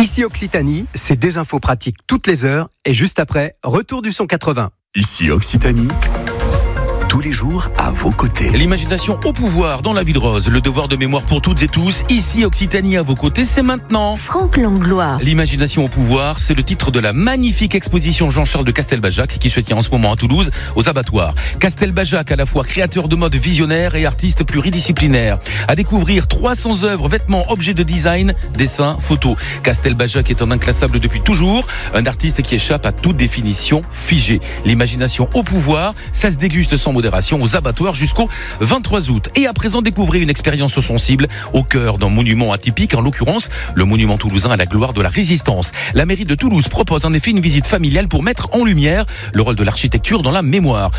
Ici Occitanie, c'est des infos pratiques toutes les heures et juste après, retour du son 80. Ici Occitanie, tous les jours à vos côtés. L'imagination au pouvoir dans la vie de Rose, le devoir de mémoire pour toutes et tous. Ici Occitanie à vos côtés, c'est maintenant. Franck Langlois. L'imagination au pouvoir, c'est le titre de la magnifique exposition Jean-Charles de Castelbajac qui se tient en ce moment à Toulouse, aux abattoirs. Castelbajac, à la fois créateur de mode visionnaire et artiste pluridisciplinaire. À découvrir 300 œuvres, vêtements, objets de design, dessins, photos. Castelbajac est un inclassable depuis toujours, un artiste qui échappe à toute définition figée. L'imagination au pouvoir, ça se déguste sans modération aux abattoirs jusqu'au 23 août. Et à présent, découvrez une expérience sensible au cœur d'un monument atypique, en l'occurrence le monument toulousain à la gloire de la Résistance. La mairie de Toulouse propose en effet une visite familiale pour mettre en lumière le rôle de l'architecture dans la mémoire.